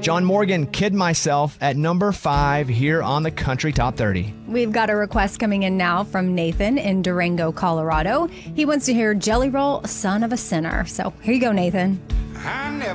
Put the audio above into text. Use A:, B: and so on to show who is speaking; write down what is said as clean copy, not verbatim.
A: John Morgan, Kid Myself, at number 5 here on the Country Top 30.
B: We've got a request coming in now from Nathan in Durango, Colorado. He wants to hear Jelly Roll, Son of a Sinner. So here you go, Nathan.
C: I never